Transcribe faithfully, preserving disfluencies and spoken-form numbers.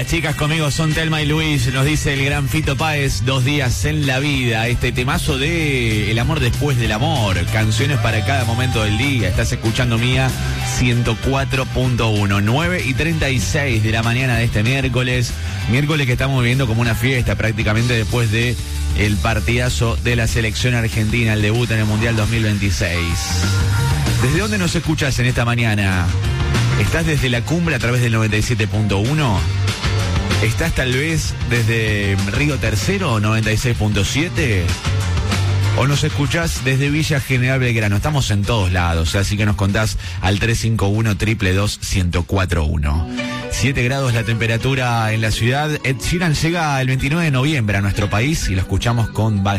Las chicas conmigo son Telma y Luis, nos dice el gran Fito Páez, dos días en la vida, este temazo de El amor después del amor, canciones para cada momento del día. Estás escuchando Mía ciento cuatro punto uno, nueve y treinta y seis de la mañana de este miércoles, miércoles que estamos viviendo como una fiesta prácticamente después de el partidazo de la selección argentina, el debut en el Mundial dos mil veintiséis. ¿Desde dónde nos escuchas en esta mañana? ¿Estás desde la cumbre a través del noventa y siete punto uno? ¿Estás tal vez desde Río Tercero, noventa y seis punto siete? ¿O nos escuchás desde Villa General Belgrano? Estamos en todos lados, así que nos contás al tres cinco uno, dos dos dos, uno cero cuatro uno. siete grados la temperatura en la ciudad. Ed Sheeran llega el veintinueve de noviembre a nuestro país y lo escuchamos con Val